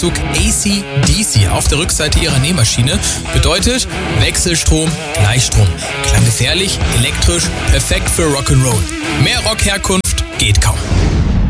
AC/DC auf der Rückseite ihrer Nähmaschine. Bedeutet Wechselstrom, Gleichstrom. Klang gefährlich, elektrisch, perfekt für Rock'n'Roll. Mehr Rockherkunft geht kaum.